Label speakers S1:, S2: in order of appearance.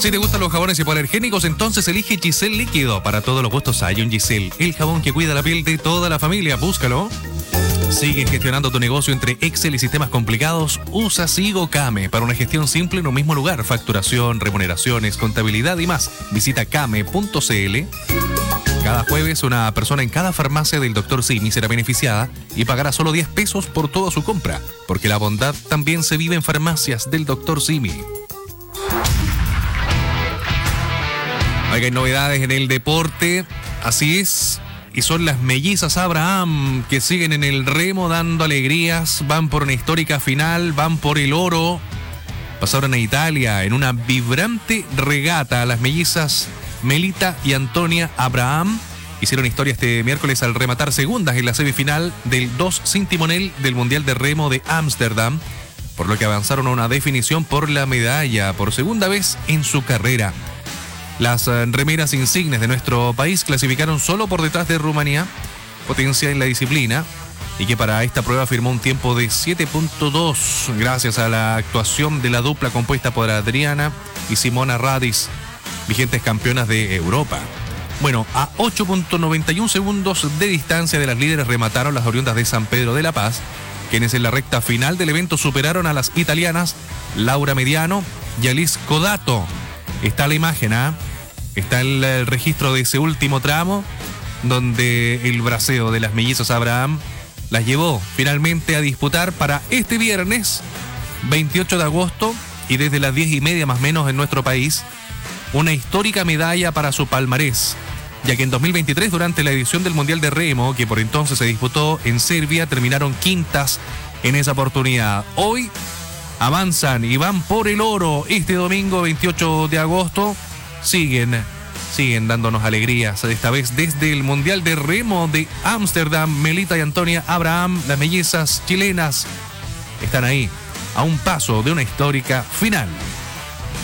S1: Si te gustan los jabones hipoalergénicos, entonces elige Giselle Líquido. Para todos los gustos hay un Giselle, el jabón que cuida la piel de toda la familia. Búscalo. Sigue gestionando tu negocio entre Excel y sistemas complicados. Usa Sigo Kame para una gestión simple en un mismo lugar. Facturación, remuneraciones, contabilidad y más. Visita kame.cl. Cada jueves, una persona en cada farmacia del Dr. Simi será beneficiada y pagará solo 10 pesos por toda su compra, porque la bondad también se vive en farmacias del Dr. Simi. Hay novedades en el deporte, así es, y son las mellizas Abraham que siguen en el remo dando alegrías, van por una histórica final, van por el oro. Pasaron a Italia en una vibrante regata. Las mellizas Melita y Antonia Abraham hicieron historia este miércoles al rematar segundas en la semifinal del 2 sin timonel del Mundial de Remo de Ámsterdam, por lo que avanzaron a una definición por la medalla por segunda vez en su carrera. Las remeras insignes de nuestro país clasificaron solo por detrás de Rumanía, potencia en la disciplina, y que para esta prueba firmó un tiempo de 7.2 gracias a la actuación de la dupla compuesta por Adriana y Simona Radis, vigentes campeonas de Europa. Bueno, a 8.91 segundos de distancia de las líderes remataron las oriundas de San Pedro de la Paz, quienes en la recta final del evento superaron a las italianas Laura Mediano y Alice Codato. Está la imagen, está el registro de ese último tramo, donde el braceo de las mellizas Abraham las llevó finalmente a disputar para este viernes 28 de agosto y desde las 10:30 más o menos en nuestro país, una histórica medalla para su palmarés, ya que en 2023, durante la edición del Mundial de Remo, que por entonces se disputó en Serbia, terminaron quintas en esa oportunidad. Hoy avanzan y van por el oro. Este domingo 28 de agosto siguen dándonos alegrías, esta vez desde el Mundial de Remo de Ámsterdam. Melita y Antonia Abraham, las mellizas chilenas, están ahí a un paso de una histórica final.